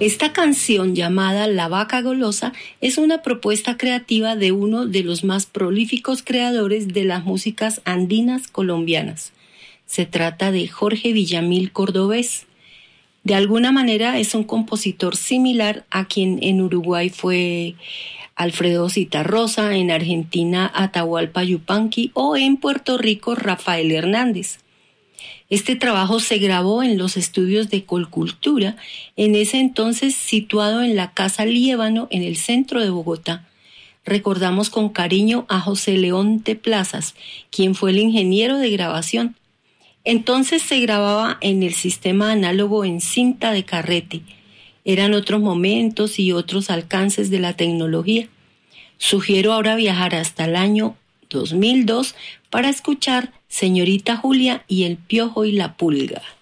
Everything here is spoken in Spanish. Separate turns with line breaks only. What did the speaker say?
Esta canción llamada La Vaca Golosa es una propuesta creativa de uno de los más prolíficos creadores de las músicas andinas colombianas. Se trata de Jorge Villamil Cordobés. De alguna manera es un compositor similar a quien en Uruguay fue Alfredo Zitarrosa, en Argentina Atahualpa Yupanqui o en Puerto Rico Rafael Hernández. Este trabajo se grabó en los estudios de Colcultura, en ese entonces situado en la Casa Liébano en el centro de Bogotá. Recordamos con cariño a José Leonte Plazas, quien fue el ingeniero de grabación. Entonces se grababa en el sistema análogo en cinta de carrete. Eran otros momentos y otros alcances de la tecnología. Sugiero ahora viajar hasta el año 2002 para escuchar Señorita Julia y el Piojo y la Pulga.